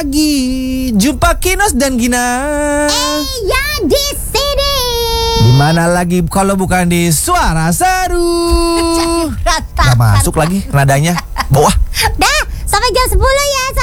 lagi. Jumpa Kinos dan Gina. Ya di sini. Dimana lagi kalau bukan di Suara Seru. Gak masuk lagi nadanya. Bawah. Dah, sampai jam 10 ya.